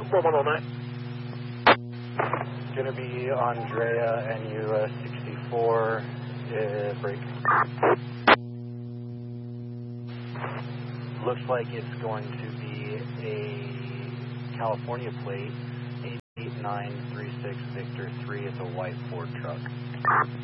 4109. Gonna be Andrea NU 64, break. Looks like it's going to be a California plate, 88936 Victor 3. It's a white Ford truck.